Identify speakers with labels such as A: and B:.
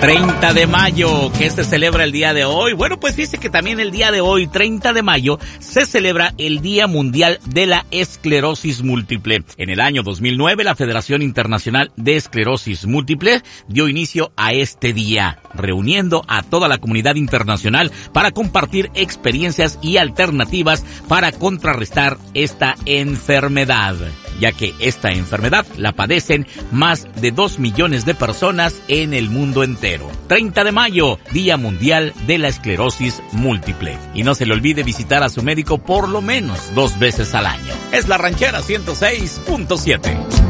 A: 30 de mayo, ¿qué se celebra el día de hoy? Bueno, pues dice que también el día de hoy, 30 de mayo, se celebra el Día Mundial de la Esclerosis Múltiple. En el año 2009, la Federación Internacional de Esclerosis Múltiple dio inicio a este día, reuniendo a toda la comunidad internacional para compartir experiencias y alternativas para contrarrestar esta enfermedad, ya que esta enfermedad la padecen más de 2 millones de personas en el mundo entero. 30 de mayo, Día Mundial de la Esclerosis Múltiple. Y no se le olvide visitar a su médico por lo menos 2 veces al año. Es La Ranchera 106.7.